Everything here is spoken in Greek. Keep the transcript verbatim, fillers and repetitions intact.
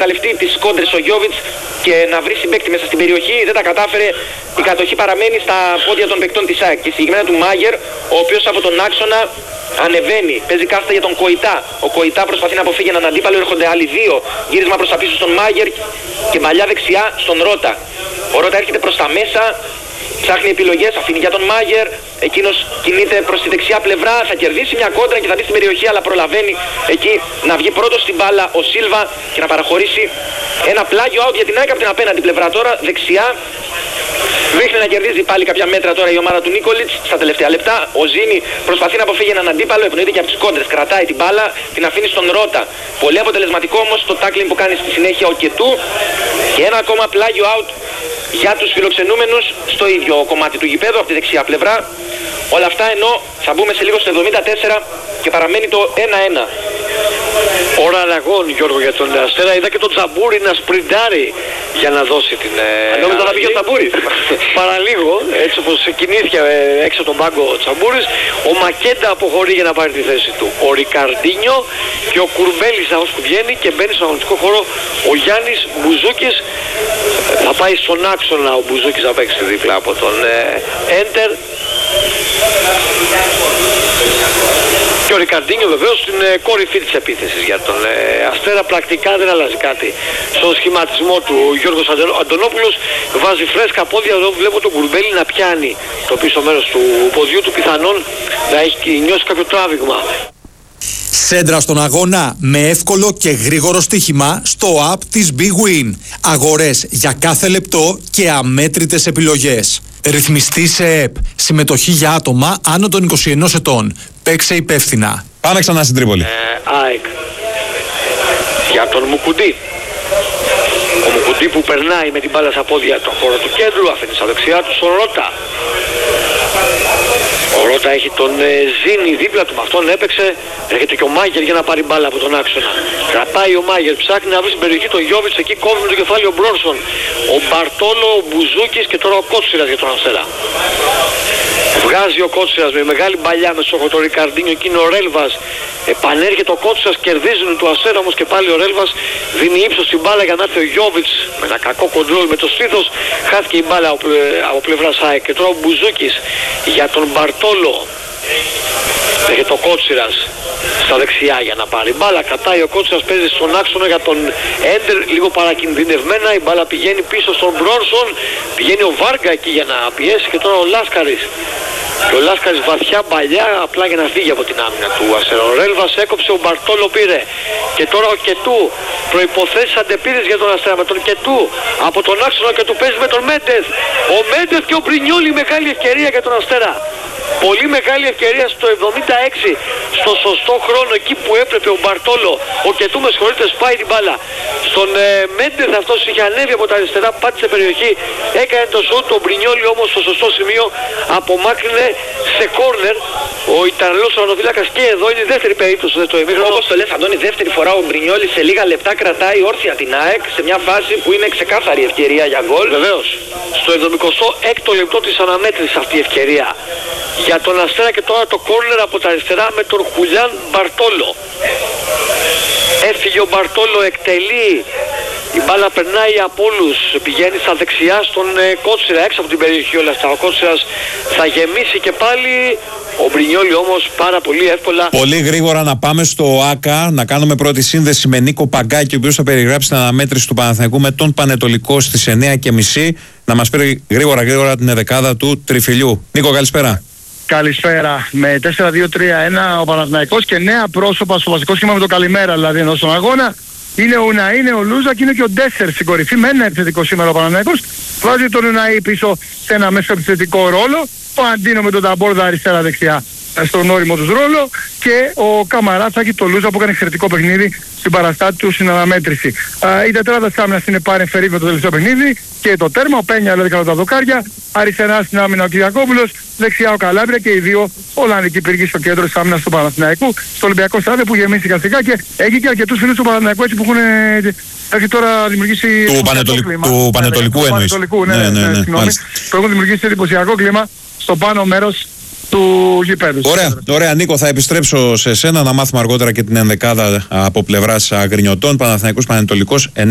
εκμεταλλευτεί τις κόντρες ο Γιόβιτς και να βρει συμπαίκτη μέσα στην περιοχή. Δεν τα κατάφερε. Η κατοχή παραμένει στα πόδια των παικτών της ΑΕΚ και συγκεκριμένα του Μάγερ, ο οποίος από τον άξονα ανεβαίνει, παίζει κάθετα για τον Κοϊτά. Ο Κοϊτά προσπαθεί να αποφύγει έναν αντίπαλο, έρχονται άλλοι δύο. Γύρισμα προς τα πίσω στον Μάγερ και παλιά δεξιά στον Ρώτα. Ο Ρώτα έρχεται προς τα μέσα, ψάχνει επιλογές, αφήνει για τον Μάγερ. Εκείνος κινείται προς τη δεξιά πλευρά, θα κερδίσει μια κόντρα και θα δει στην περιοχή, αλλά προλαβαίνει εκεί να βγει πρώτος στην μπάλα ο Σίλβα και να παραχωρήσει ένα πλάγιο out για την ΑΕΚ από την απέναντι πλευρά. Τώρα δεξιά δείχνει να κερδίζει πάλι κάποια μέτρα τώρα η ομάδα του Νίκολιτς στα τελευταία λεπτά. Ο Ζήνη προσπαθεί να αποφύγει έναν αντίπαλο, ευνοείται και από τις κόντρες. Κρατάει την μπάλα, την αφήνει στον Ρώτα. Πολύ αποτελεσματικό όμως το tackling που κάνει στη συνέχεια ο Κετού. Και ένα ακόμα πλάγιο out για τους φιλοξενούμενους στο ίδιο κομμάτι του γηπέδου, από τη δεξιά πλευρά. Όλα αυτά ενώ θα μπούμε σε λίγο στο εβδομήντα τέσσερα και παραμένει το ένα ένα. Ώρα αλλαγών, Γιώργο, για τον Αστέρα. Είδα και τον Τσαμπούρη να σπριντάρει για να δώσει την... Αν νόμιζα να πήγε ο Τσαμπούρης. Παραλίγο, έτσι όπως κινήθηκε έξω τον πάγκο ο Τσαμπούρης. Ο Μακέντα αποχωρεί για να πάρει τη θέση του. Ο Ρικαρντίνιο και ο Κουρμπέλης αυτός που βγαίνει και μπαίνει στον αγωνιστικό χώρο ο Γιάννης Μπουζούκης. Θα πάει στον άξονα ο Μπουζούκης να παίξει δίπλα από τον Έντερ. Και ο Ρικαρντίνιο βεβαίως στην ε, κορυφή της επίθεσης για τον ε, Αστέρα. Πρακτικά δεν αλλάζει κάτι στον σχηματισμό του. Ο Γιώργος Αντωνόπουλος βάζει φρέσκα πόδια. Εδώ βλέπω τον Κουρμπέλη να πιάνει το πίσω μέρος του ποδιού του, πιθανόν να έχει νιώσει κάποιο τράβηγμα. Σέντρα στον αγώνα με εύκολο και γρήγορο στοίχημα στο app της Big Win. Αγορές για κάθε λεπτό και αμέτρητες επιλογές. Ρυθμιστή σε ΕΠ. Συμμετοχή για άτομα άνω των είκοσι ενός ετών. Παίξε υπεύθυνα. Πάμε ξανά στην Τρίπολη. Ε, ΑΕΚ. Για τον Μουκουντή. Ο Μουκουντή που περνάει με την μπάλα στα πόδια τον χώρο του κέντρου, αφήνει στα δεξιά του στον Ρώτα. Ο Ρώτα έχει τον ε, Ζήνη δίπλα του, με αυτόν έπαιξε. Έρχεται και ο Μάγερ για να πάρει μπάλα από τον άξονα. Κρατάει ο Μάγερ, ψάχνει να βρει στην περιοχή τον Γιόβιτς, εκεί κόβει με το κεφάλι ο Μπρόνσον. Ο Μπαρτόλο, ο Μπουζούκης και τώρα ο Κότσιρας για τον Αστέρα. Βγάζει ο Κότσιρας με μεγάλη μπαλιά με στόχο το Ρικαρντίνιο, εκεί είναι ο Ρέλβας. Επανέρχεται ο Κότσιρας, κερδίζουν του Αστέρα όμως και πάλι ο Ρέλβας δίνει ύψος στην μπάλα για να έρθει ο Γιόβιτς με ένα κακό κοντρόλ με το στήθος. Χάθηκε η μπάλα από, από πλευράς ΑΕΚ και τώρα ο Μπουζούκης για τον Μπαρτόλο. Έχει το Κότσιρας στα δεξιά για να πάρει μπάλα. Κατάει ο Κότσιρας, παίζει στον άξονα για τον Έντερ, λίγο παρακινδυνευμένα. Η μπάλα πηγαίνει πίσω στον Μπρόνσον. Πηγαίνει ο Βάργα εκεί για να πιέσει και τώρα ο Λάσκαρης. Και ο Λάσκαρης βαθιά παλιά απλά για να φύγει από την άμυνα του Αστέρα. Ο Ρέλβας έκοψε, ο Μπαρτόλο πήρε. Και τώρα ο Κετού. Προϋποθέσεις αντεπίδες για τον Αστέρα με τον Κετού. Από τον άξονα και του παίζει με τον Μέντεθ. Ο Μέντεθ και ο Μπρινιόλι, μεγάλη ευκαιρία για τον Αστέρα. Πολύ μεγάλη ευκαιρία στο εβδομήντα έξι, στο σωστό χρόνο, εκεί που έπρεπε ο Μπαρτόλο. Ο Κετού, με συγχωρείτε, σπάει την μπάλα στον ε, Μέντεθ. Αυτός είχε ανέβει από τα αριστερά, πάτησε περιοχή, έκανε το σουτ. Ο Μπρινιόλι όμως στο σωστό σημείο απομάκρυνε σε κόρνερ ο Ιταλός τερματοφύλακας. Και εδώ είναι η δεύτερη περίπτωση στο ημίχρονο. Όπως το λες, Αντώνη, δεύτερη φορά ο Μπρινιόλι σε λίγα λεπτά κρατάει όρθια την ΑΕΚ σε μια φάση που είναι ξεκάθαρη ευκαιρία για γκολ. Βεβαίως. Στο εβδομηκοστό έκτο λεπτό της αναμέτρησης αυτή η ευκαιρία για τον Αστέρα και τώρα το κόρνερ από τα αριστερά με τον Χουλιάν Μπαρτόλο. Έφυγε ο Μπαρτόλο, εκτελεί. Η μπάλα περνάει από όλους, πηγαίνει στα δεξιά στον ε, Κότσιρα, έξω από την περιοχή όλα αυτά. Ο Κότσιρας θα γεμίσει και πάλι. Ο Μπρινιόλι όμως πάρα πολύ εύκολα. Πολύ γρήγορα να πάμε στο ΆΚΑ, να κάνουμε πρώτη σύνδεση με Νίκο Παγκάκη, ο οποίος θα περιγράψει την αναμέτρηση του Παναθηναϊκού με τον Πανετολικό στις εννιά και μισή. Να μας πει γρήγορα γρήγορα την εδεκάδα του Τριφυλιού. Νίκο, καλησπέρα. Καλησπέρα. Με τέσσερα δύο τρία ένα ο Παναθηναϊκός και νέα πρόσωπα στο βασικό σχήμα με το καλημέρα, δηλαδή ενώ στον αγώνα. Είναι ο Ουναή, είναι ο Λούζα και είναι και ο Ντέσσερ στην κορυφή. Με ένα επιθετικό σήμερα ο Παναθηναϊκός. Βάζει τον Ουναή πίσω σε ένα μέσο επιθετικό ρόλο. Ο Αντίνο με τον Ταμπόρδα αριστερά-δεξιά στον όριμο του ρόλο. Και ο Καμαρά θα έχει το Λούζα που έκανε εξαιρετικό παιχνίδι στην παραστάτη του στην αναμέτρηση. Α, η τετράδα της άμυνας είναι πάρε φερή με το τελευταίο παιχνίδι. Και το τέρμα, ο Πένια δηλαδή κατά τα δοκάρια. Αριστερά στην άμυνα ο Κυριακόπουλος. Δεξιά ο Καλάμπρια και οι δύο Ολλανδικοί πύργοι στο κέντρο της άμυνας του Παναθηναϊκού. Στο Ολυμπιακό Στάδιο που γεμίσει σιγά και έχει και αρκετούς φίλους του Παναθηναϊκού έτσι που έχουν έχει τώρα δημιουργήσει. Του Πανετολικού, κλίμα. του Πανετολικού ναι, εννοείς. Ναι, ναι, ναι, ναι, ναι, ναι, που έχουν δημιουργήσει εντυπωσιακό κλίμα στο πάνω μέρος του γηπέδου. Ωραία, ωραία, Νίκο, θα επιστρέψω σε σένα να μάθουμε αργότερα και την ενδεκάδα από πλευράς Αγρινιωτών. Παναθηναϊκός Πανετολικός.